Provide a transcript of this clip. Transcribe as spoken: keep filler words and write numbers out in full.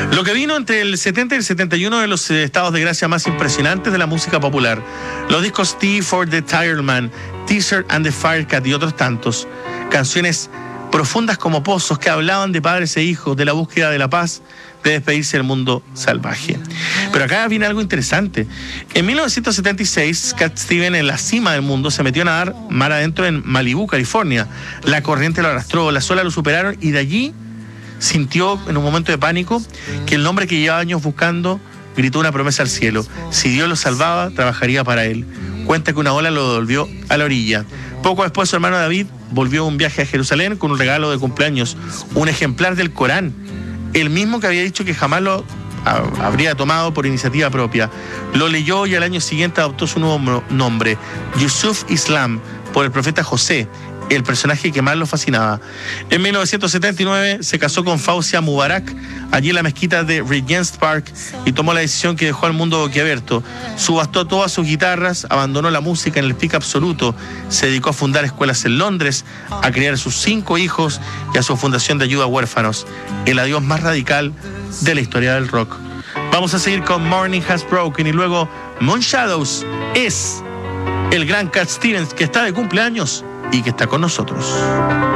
Lo que vino entre el setenta y el setenta y uno de los estados de gracia más impresionantes de la música popular. Los discos Tea for the Tired Man, T-Shirt and the Firecat y otros tantos. Canciones profundas como pozos que hablaban de padres e hijos, de la búsqueda de la paz, de despedirse del mundo salvaje. Pero acá viene algo interesante. En mil novecientos setenta y seis, Cat Stevens, en la cima del mundo, se metió a nadar mar adentro en Malibú, California. La corriente lo arrastró, las olas lo superaron y de allí sintió en un momento de pánico que el hombre que llevaba años buscando gritó una promesa al cielo. Si Dios lo salvaba, trabajaría para él. Cuenta que una ola lo devolvió a la orilla. Poco después su hermano David volvió a un viaje a Jerusalén con un regalo de cumpleaños, un ejemplar del Corán, el mismo que había dicho que jamás lo habría tomado por iniciativa propia. Lo leyó y al año siguiente adoptó su nuevo nombre, Yusuf Islam, por el profeta José, el personaje que más lo fascinaba. En mil novecientos setenta y nueve se casó con Fausia Mubarak, allí en la mezquita de Regent's Park, y tomó la decisión que dejó al mundo boquiabierto. Subastó todas sus guitarras, abandonó la música en el pico absoluto, se dedicó a fundar escuelas en Londres, a criar a sus cinco hijos y a su fundación de ayuda a huérfanos, el adiós más radical de la historia del rock. Vamos a seguir con Morning Has Broken y luego Moon Shadows. Es el gran Cat Stevens, que está de cumpleaños y que está con nosotros.